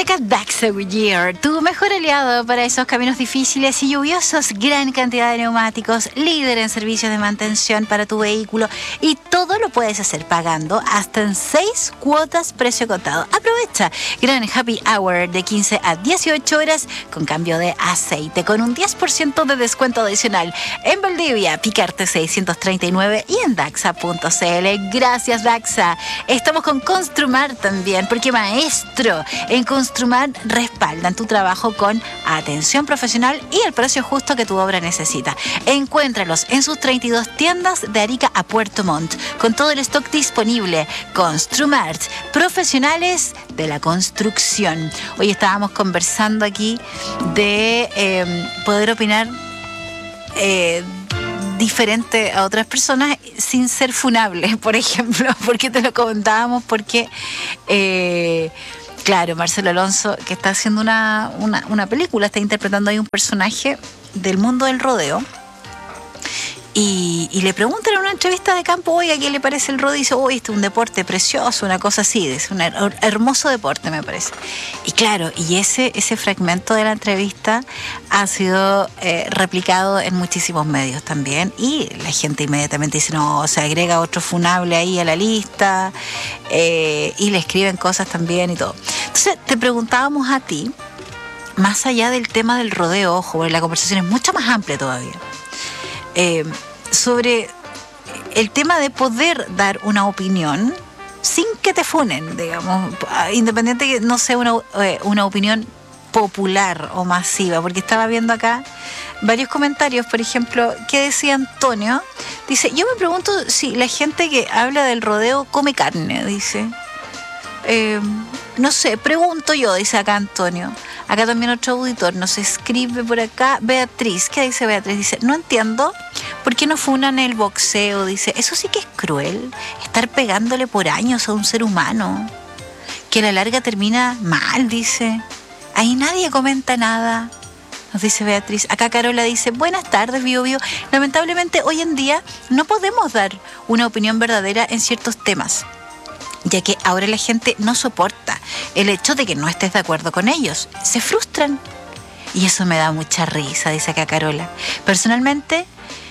Marca Daxa Goodyear, tu mejor aliado para esos caminos difíciles y lluviosos. Gran cantidad de neumáticos, líder en servicios de mantención para tu vehículo, y todo lo puedes hacer pagando hasta en 6 cuotas precio contado. Aprovecha gran happy hour de 15 a 18 horas con cambio de aceite, con un 10% de descuento adicional en Valdivia, Picarte 639 y en Daxa.cl. Gracias, Daxa. Estamos con Construmar también, porque maestro, en Construmar respaldan tu trabajo con atención profesional y el precio justo que tu obra necesita. Encuéntralos en sus 32 tiendas de Arica a Puerto Montt, con todo el stock disponible. Construmart, profesionales de la construcción. Hoy estábamos conversando aquí de poder opinar diferente a otras personas sin ser funable, por ejemplo, porque te lo comentábamos, porque claro, Marcelo Alonso, que está haciendo una película, está interpretando ahí un personaje del mundo del rodeo. Y le preguntan en una entrevista de campo, oiga, ¿qué le parece el rodeo? Y dice, oye, este es un deporte precioso, una cosa así, es un hermoso deporte, me parece. Y claro, y ese fragmento de la entrevista ha sido replicado en muchísimos medios también, y la gente inmediatamente dice, no, se agrega otro funable ahí a la lista, y le escriben cosas también y todo. Entonces, te preguntábamos a ti, más allá del tema del rodeo, ojo, la conversación es mucho más amplia todavía, sobre el tema de poder dar una opinión sin que te funen, digamos, independiente que no sea una opinión popular o masiva, porque estaba viendo acá varios comentarios, por ejemplo, que decía Antonio, dice, yo me pregunto si la gente que habla del rodeo come carne, dice. No sé, pregunto yo, dice acá Antonio. Acá también otro auditor nos escribe por acá, Beatriz. ¿Qué dice Beatriz? Dice, no entiendo por qué no funan el boxeo. Dice, eso sí que es cruel, estar pegándole por años a un ser humano, que a la larga termina mal, dice. Ahí nadie comenta nada, nos dice Beatriz. Acá Carola dice, buenas tardes, Bio Bio. Lamentablemente hoy en día no podemos dar una opinión verdadera en ciertos temas, ya que ahora la gente no soporta el hecho de que no estés de acuerdo con ellos. Se frustran. Y eso me da mucha risa, dice acá Carola. Personalmente,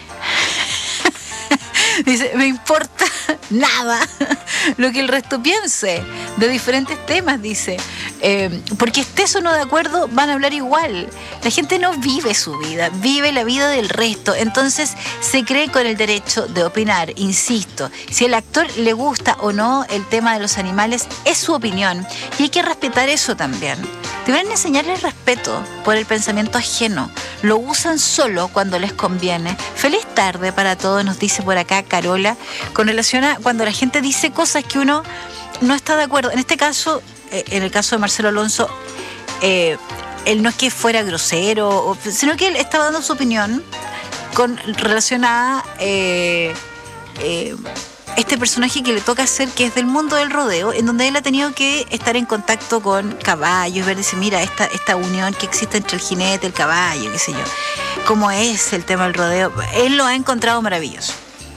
dice, me importa nada lo que el resto piense de diferentes temas, dice. Porque estés o no de acuerdo, van a hablar igual. La gente no vive su vida, vive la vida del resto. Entonces se cree con el derecho de opinar. Insisto, si al actor le gusta o no el tema de los animales, es su opinión, y hay que respetar eso también. Deberían enseñarles respeto por el pensamiento ajeno. Lo usan solo cuando les conviene. Feliz tarde para todos, nos dice por acá Carola, con relación a cuando la gente dice cosas que uno no está de acuerdo. En este caso, en el caso de Marcelo Alonso, él no es que fuera grosero, sino que él estaba dando su opinión con relación a este personaje que le toca hacer, que es del mundo del rodeo, en donde él ha tenido que estar en contacto con caballos, ver, dice, mira, esta unión que existe entre el jinete, el caballo, qué sé yo, cómo es el tema del rodeo. Él lo ha encontrado maravilloso.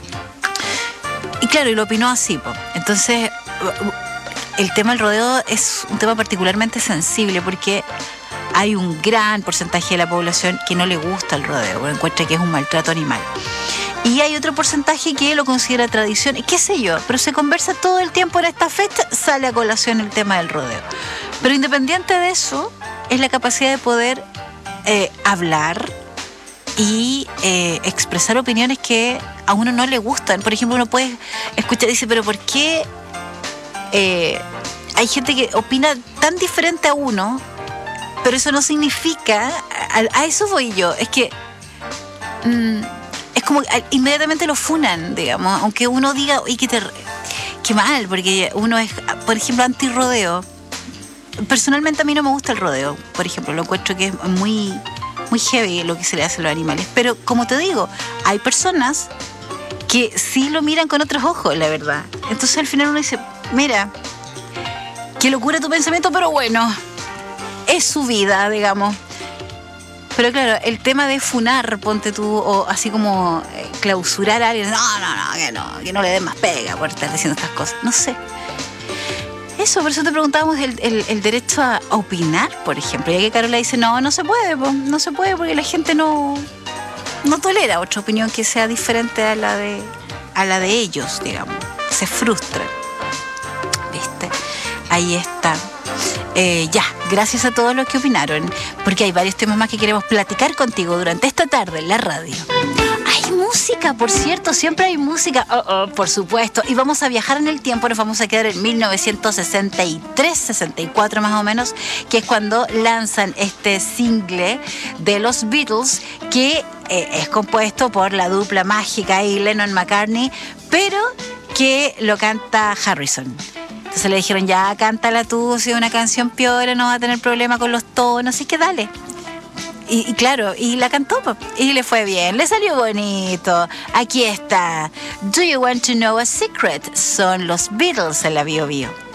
Y claro, y lo opinó así, po. Entonces, el tema del rodeo es un tema particularmente sensible, porque hay un gran porcentaje de la población que no le gusta el rodeo, porque encuentra que es un maltrato animal. Y hay otro porcentaje que lo considera tradición, qué sé yo, pero se conversa todo el tiempo en esta fecha, sale a colación el tema del rodeo. Pero independiente de eso, es la capacidad de poder hablar y expresar opiniones que a uno no le gustan. Por ejemplo, uno puede escuchar, dice, pero ¿por qué hay gente que opina tan diferente a uno? Pero eso no significa, a eso voy yo, es que es como inmediatamente lo funan, digamos, aunque uno diga, oye, qué mal, porque uno es, por ejemplo, anti-rodeo. Personalmente a mí no me gusta el rodeo, por ejemplo, lo encuentro que es muy, muy heavy lo que se le hace a los animales, pero como te digo, hay personas que sí lo miran con otros ojos, la verdad. Entonces al final uno dice, mira, qué locura tu pensamiento, pero bueno, es su vida, digamos. Pero claro, el tema de funar, ponte tú, o así como clausurar a alguien, no, que no le den más pega por estar diciendo estas cosas, no sé. Eso, por eso te preguntábamos el derecho a opinar, por ejemplo. Y que Carola dice, no se puede, no se puede porque la gente no tolera otra opinión que sea diferente a la de ellos, digamos. Se frustran. ¿Viste? Ahí está. Ya, gracias a todos los que opinaron, porque hay varios temas más que queremos platicar contigo durante esta tarde en la radio. Hay música, por cierto, siempre hay música, por supuesto, y vamos a viajar en el tiempo, nos vamos a quedar en 1963, 64 más o menos, que es cuando lanzan este single de los Beatles, que es compuesto por la dupla mágica y Lennon-McCartney, pero que lo canta Harrison. Entonces le dijeron, ya, cántala tú, si es una canción piola, no va a tener problema con los tonos, así que dale. Y claro, y la cantó, y le fue bien, le salió bonito. Aquí está, Do You Want to Know a Secret? Son los Beatles en la Bio Bio.